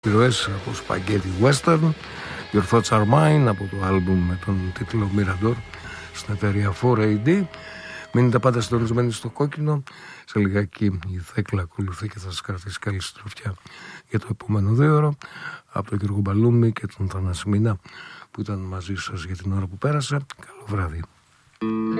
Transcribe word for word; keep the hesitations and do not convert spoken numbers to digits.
Ηρωές από Spaghetti Western, Your Thoughts Are Mine από το άλμπουμ με τον τίτλο Mirador στην εταιρεία φορ έι ντι. Μείνετε πάντα συντονισμένοι στο κόκκινο. Σε λιγάκι η Θέκλα ακολουθεί και θα σας κρατήσει καλή συντροφιά για το επόμενο δύο ώρο από τον Γιώργο Μπαλούμη και τον Θανάση Μίνα που ήταν μαζί σας για την ώρα που πέρασε. Καλό βράδυ.